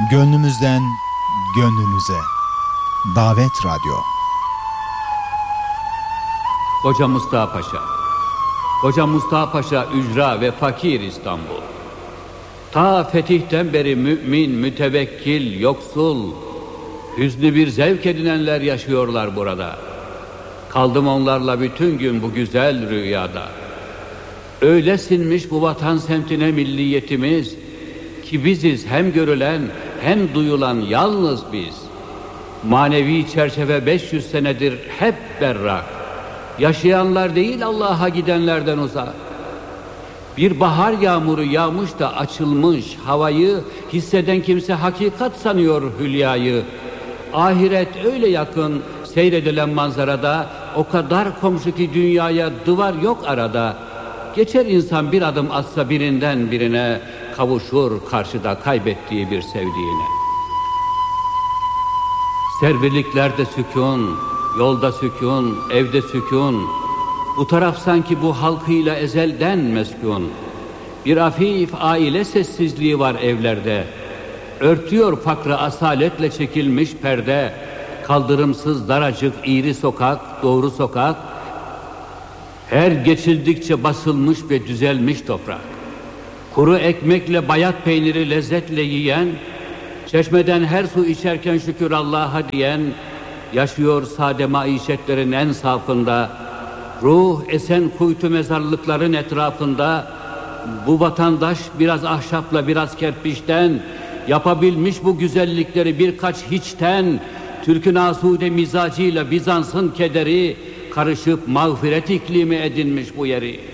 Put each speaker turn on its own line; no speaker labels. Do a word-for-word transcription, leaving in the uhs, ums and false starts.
Gönlümüzden gönlünüze. Davet Radyo.
Koca Mustafa Paşa. Koca Mustafa Paşa ücra ve fakir İstanbul. Ta fetihten beri mümin, mütevekkil, yoksul, hüznü bir zevk edinenler yaşıyorlar burada. Kaldım onlarla bütün gün bu güzel rüyada. Öyle sinmiş bu vatan semtine milliyetimiz ki biziz hem görülen hem duyulan yalnız biz. Manevi çerçeve beş yüz senedir hep berrak. Yaşayanlar değil Allah'a gidenlerden uzak. Bir bahar yağmuru yağmış da açılmış havayı, hisseden kimse hakikat sanıyor hülyayı. Ahiret öyle yakın seyredilen manzarada, o kadar komşu ki dünyaya duvar yok arada. Geçer insan bir adım atsa birinden birine, kavuşur karşıda kaybettiği bir sevdiğine. Servirliklerde sükun, yolda sükun, evde sükun. Bu taraf sanki bu halkıyla ezelden meskun. Bir hafif aile sessizliği var evlerde. Örtüyor fakra asaletle çekilmiş perde. Kaldırımsız daracık iğri sokak, doğru sokak. Her geçildikçe basılmış ve düzelmiş toprak. Kuru ekmekle bayat peyniri lezzetle yiyen, çeşmeden her su içerken şükür Allah'a diyen, yaşıyor sade maişetlerin en safında, ruh esen kuytu mezarlıkların etrafında. Bu vatandaş biraz ahşapla biraz kerpiçten yapabilmiş bu güzellikleri birkaç hiçten. Türk'ün asude mizacıyla Bizans'ın kederi karışıp mağfiret iklimi edinmiş bu yeri.